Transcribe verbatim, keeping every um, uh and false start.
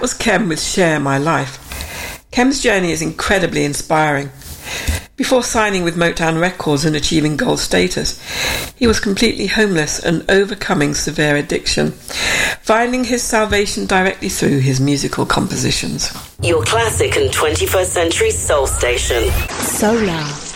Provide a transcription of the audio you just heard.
was Kem with Share My Life. Kem's journey is incredibly inspiring. Before signing with Motown Records and achieving gold status, he was completely homeless and overcoming severe addiction, finding his salvation directly through his musical compositions. Your classic and twenty-first century soul station. Solar.